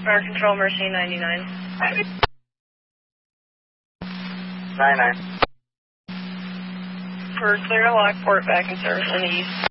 Fire Control, Mercy 99. 99. We're clear to Lockport, back in service in the east.